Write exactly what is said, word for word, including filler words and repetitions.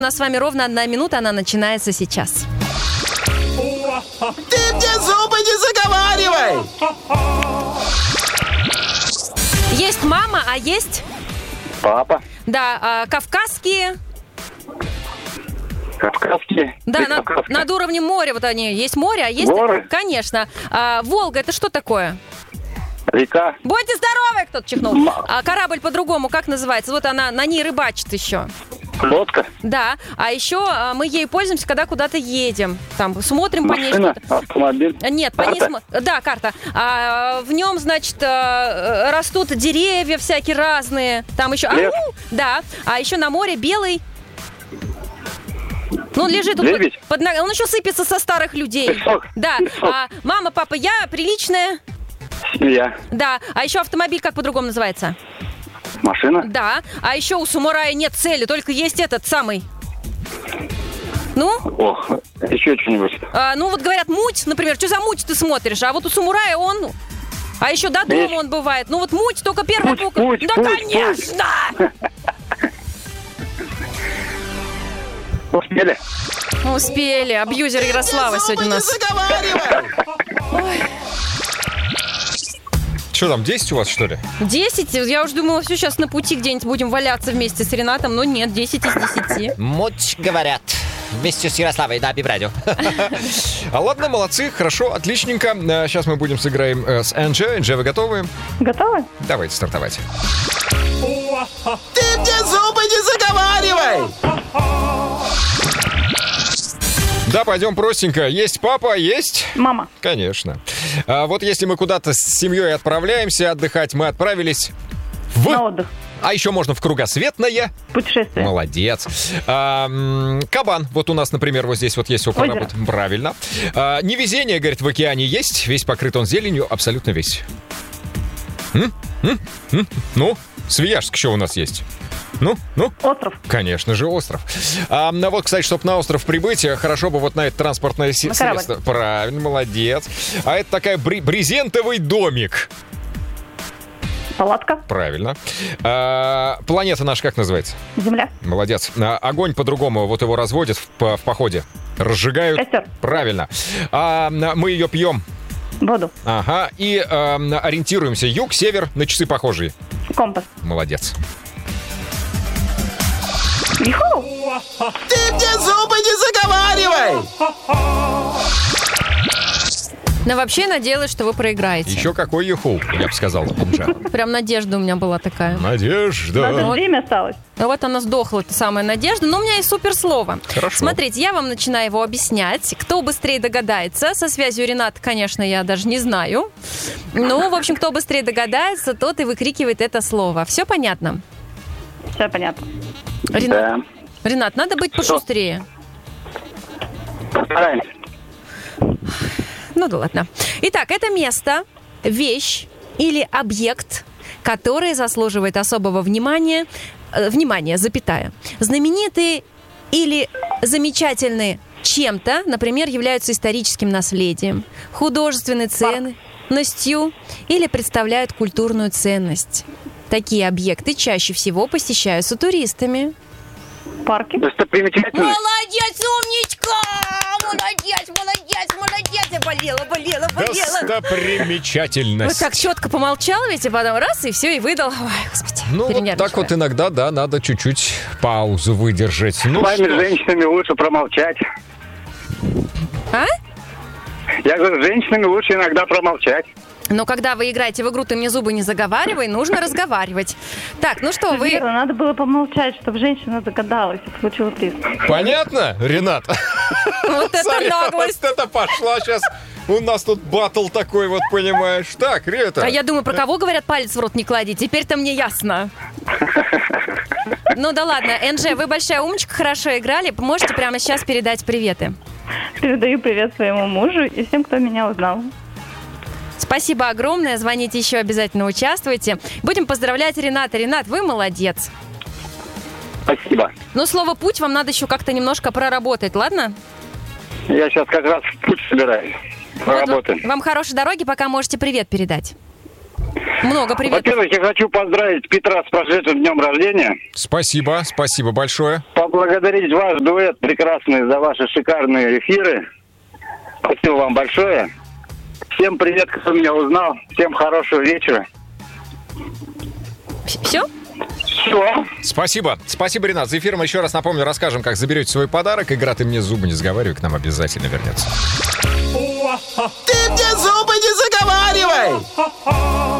У нас с вами ровно одна минута, она начинается сейчас. Ты мне зубы не заговаривай! Есть мама, а есть... Папа. Да, а, кавказские... Кавказские. Да, над, над уровнем моря вот они. Есть море, а есть... Горы? Конечно. А, Волга, это что такое? Река. Будьте здоровы, кто-то чихнул. А корабль по-другому как называется? Вот она, на ней рыбачит еще. Лодка. Да, а еще а, мы ей пользуемся, когда куда-то едем. Там смотрим по ней Машина, что-то. автомобиль. Нет, по ней Карта? смо... Да, карта. А, в нем, значит, а, растут деревья всякие разные. Там еще... Лес. Ау! Да. А еще на море белый... Ну, он лежит тут Лебедь? под, под ногами. Он еще сыпется со старых людей. Песок. Да. Песок. А, мама, папа, я приличная. Семья. Да. А еще автомобиль как по-другому называется? Машина. Да. А еще у самурая нет цели, только есть этот самый. Ну? Ох, еще что-нибудь. А, ну, вот говорят, муть, например. Что за муть ты смотришь? А вот у самурая он... А еще до дома Меч. он бывает. Ну, вот муть, только первая Путь, буква. путь, Да, путь, конечно! Успели? Успели. Абьюзер Ярослава сегодня у нас. Зубы не заговаривай! Что там, десять у вас, что ли? десять? Я уже думала, все, сейчас на пути где-нибудь будем валяться вместе с Ренатом. Но нет, десять из десяти. Муть, говорят. Вместе с Ярославой на Бибрадио. А ладно, молодцы, хорошо, отличненько. А, Сейчас мы будем сыграем э, с Энджи. Энджи, вы готовы? Готовы? Давайте стартовать. Ты мне зубы не заговаривай! Да, пойдем простенько. Есть папа, есть... Мама. Конечно. А вот если мы куда-то с семьей отправляемся отдыхать, мы отправились в... На отдых. А еще можно в кругосветное. Путешествие. Молодец. А, м, кабан. Вот у нас, например, вот здесь вот есть около Озеро. работы. Правильно. А, невезение, говорит, в океане есть. Весь покрыт он зеленью. Абсолютно весь. М? М? М? Ну, Свияжск еще у нас есть. Ну, ну. Остров. Конечно же, остров. А, ну вот, кстати, чтобы на остров прибыть, хорошо бы вот на это транспортное си- На корабль. средство. Правильно, молодец. А это такая бри- брезентовый домик. Палатка. Правильно. А, планета наша как называется? Земля. Молодец. А, огонь по-другому, вот его разводят в, по- в походе. Разжигают. Костер. Правильно. А, мы ее пьем. Воду. Ага. И а, ориентируемся. Юг, север, на часы похожие. Компас. Молодец. Иху. Ты мне зубы не заговаривай! Но вообще надеялась, что вы проиграете. Еще какой еху, я бы сказал. Энджи. Прям надежда у меня была такая. Надежда. Надо время осталось. А вот она сдохла, эта самая надежда. Но у меня есть суперслово. Хорошо. Смотрите, я вам начинаю его объяснять. Кто быстрее догадается. Со связью Рената, конечно, я даже не знаю. Ну, в общем, кто быстрее догадается, тот и выкрикивает это слово. Все понятно? Все понятно. Ренат, Да. Ренат, надо быть пошустрее. Постараемся. Ну да ладно. Итак, это место, вещь или объект, который заслуживает особого внимания, э, внимания, запятая. Знаменитые или замечательные чем-то, например, являются историческим наследием, художественной ценностью или представляют культурную ценность. Такие объекты чаще всего посещаются туристами. Парки. Достопримечательность. Молодец, умничка! Молодец, молодец, молодец! Я болела, болела, болела. Достопримечательность. Вот так четко помолчал, ведь, и потом раз, и все, и выдал. Ой, господи, Ну, вот перенервничала. так вот иногда, да, надо чуть-чуть паузу выдержать. С Ну, вами, что ж. женщинами, лучше промолчать. А? Я говорю, с женщинами лучше иногда промолчать. Но когда вы играете в игру «Ты мне зубы не заговаривай», нужно разговаривать. Так, ну что, вы... Верно, надо было помолчать, чтобы женщина догадалась и получила приз. Понятно, Ренат? Вот это Смотри, наглость. вот это пошла сейчас. У нас тут баттл такой вот, понимаешь. Так, Рета. А я думаю, про кого говорят палец в рот не клади? Теперь-то мне ясно. Ну да ладно, Энджи, вы большая умничка, хорошо играли. Можете прямо сейчас передать приветы. Передаю привет своему мужу и всем, кто меня узнал. Спасибо огромное. Звоните еще, обязательно участвуйте. Будем поздравлять Рената. Ренат, вы молодец. Спасибо. Но слово «путь» вам надо еще как-то немножко проработать, ладно? Я сейчас как раз в путь собираюсь. Вот Работаем. вам хорошей дороги, пока можете привет передать. Много приветов. Во-первых, я хочу поздравить Петра с прошедшим днем рождения. Спасибо, спасибо большое. Поблагодарить ваш дуэт прекрасный за ваши шикарные эфиры. Спасибо вам большое. Всем привет, кто меня узнал. Всем хорошего вечера. Все? Все. Спасибо. Спасибо, Ренат. За эфиром еще раз напомню, расскажем, как заберете свой подарок. Игра «Ты мне зубы не заговаривай» к нам обязательно вернется. Ты мне зубы не заговаривай!